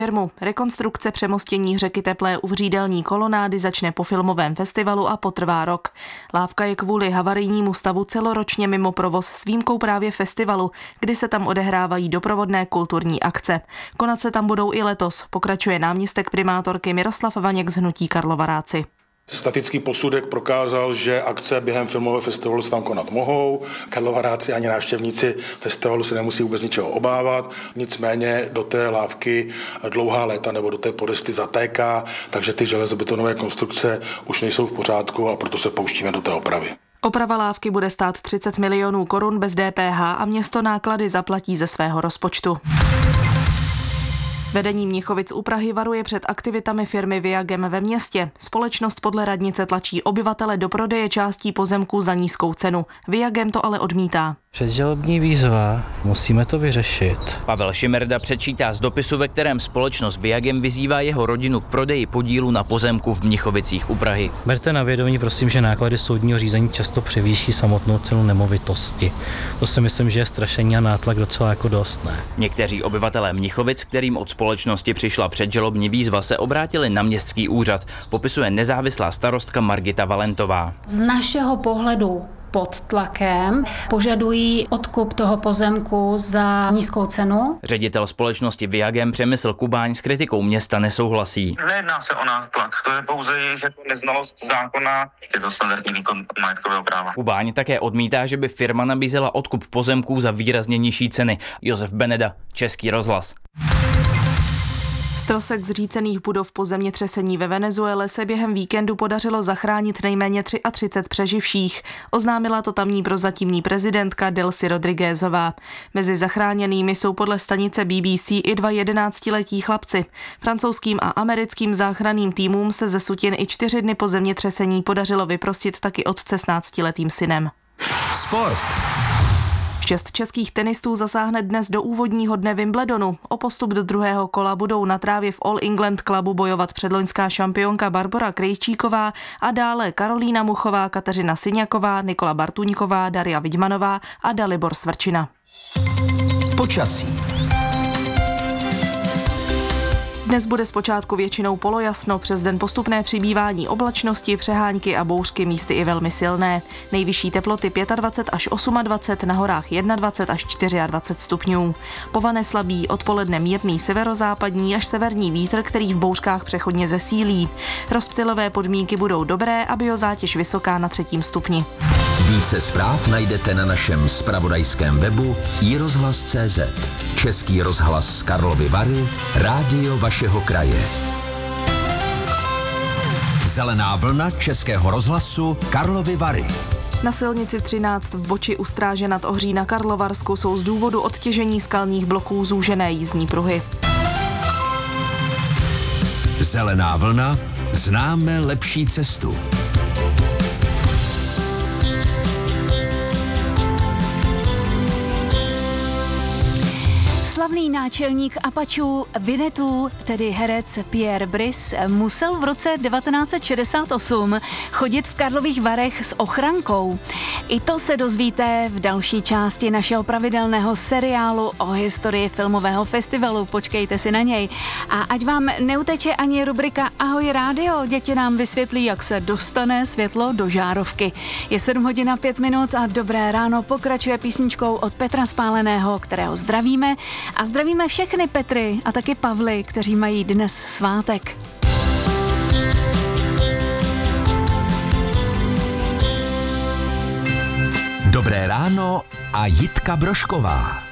firmu. Rekonstrukce přemostění řeky Teplé u Vřídelní kolonády začne po filmovém festivalu a potrvá rok. Lávka je kvůli havarijnímu stavu celoročně mimo provoz s výjimkou právě festivalu, kdy se tam odehrávají doprovodné kulturní akce. Konat se tam budou i letos, pokračuje náměstek primátorky Miroslav Vaněk z hnutí Karlovaráci. Statický posudek prokázal, že akce během filmového festivalu se tam konat mohou. Karlovaráci ani návštěvníci festivalu se nemusí vůbec ničeho obávat. Nicméně do té lávky dlouhá léta nebo do té podesty zatéká, takže ty železobetonové konstrukce už nejsou v pořádku a proto se pouštíme do té opravy. Oprava lávky bude stát 30 milionů korun bez DPH a město náklady zaplatí ze svého rozpočtu. Vedení Mnichovic u Prahy varuje před aktivitami firmy Viagem ve městě. Společnost podle radnice tlačí obyvatele do prodeje částí pozemků za nízkou cenu. Viagem to ale odmítá. Předžalobní výzva, musíme to vyřešit. Pavel Šimerda předčítá z dopisu, ve kterém společnost Viagem vyzývá jeho rodinu k prodeji podílu na pozemku v Mnichovicích u Prahy. Berte na vědomí, prosím, že náklady soudního řízení často převýší samotnou cenu nemovitosti. To si myslím, že je strašení a nátlak docela jako dost, ne? Někteří obyvatelé Mnichovic, kterým od společnosti přišla předžalobní výzva, se obrátili na městský úřad, popisuje nezávislá starostka Margita Valentová. Z našeho pohledu pod tlakem požadují odkup toho pozemku za nízkou cenu. Ředitel společnosti Viagem Přemysl Kubáň s kritikou města nesouhlasí. Nejedná se o nátlak, to je pouze jako neznalost zákona, je to standardní výkon majetkového práva. Kubáň také odmítá, že by firma nabízela odkup pozemků za výrazně nižší ceny. Josef Beneda, Český rozhlas. Z trosek zřícených budov po zemětřesení ve Venezuele se během víkendu podařilo zachránit nejméně 33 přeživších. Oznámila to tamní prozatímní prezidentka Delcy Rodriguezová. Mezi zachráněnými jsou podle stanice BBC i dva 11letí chlapci. Francouzským a americkým záchranným týmům se ze sutin i 4 dny po zemětřesení podařilo vyprostit taky otce s 12letým synem. Sport. 6 českých tenistů zasáhne dnes do úvodního dne Wimbledonu. O postup do druhého kola budou na trávě v All England Clubu bojovat předloňská šampionka Barbora Krejčíková a dále Karolína Muchová, Kateřina Syňaková, Nikola Bartuňková, Daria Vidmanová a Dalibor Svrčina. Počasí. Dnes bude zpočátku většinou polojasno, přes den postupné přibývání oblačnosti, přehánky a bouřky, místy i velmi silné. Nejvyšší teploty 25 až 28, na horách 21 až 24 stupňů. Povane slabý, odpoledne mírný severozápadní až severní vítr, který v bouřkách přechodně zesílí. Rozptylové podmínky budou dobré a biozátěž vysoká na 3. stupni. Více zpráv najdete na našem zpravodajském webu iRozhlas.cz. Český rozhlas Karlovy Vary, rádio vašeho kraje. Zelená vlna Českého rozhlasu Karlovy Vary. Na silnici 13 v Boči u Stráže nad Ohří na Karlovarsku jsou z důvodu odtěžení skalních bloků zúžené jízdní pruhy. Zelená vlna, známe lepší cestu. Slavný náčelník Apačů Vinnetů, tedy herec Pierre Brice, musel v roce 1968 chodit v Karlových Varech s ochrankou. I to se dozvíte v další části našeho pravidelného seriálu o historii filmového festivalu. Počkejte si na něj. A ať vám neuteče ani rubrika Ahoj rádio, děti nám vysvětlí, jak se dostane světlo do žárovky. Je 7:05 a dobré ráno pokračuje písničkou od Petra Spáleného, kterého zdravíme. A zdravíme všechny Petry a taky Pavly, kteří mají dnes svátek. Dobré ráno a Jitka Brošková.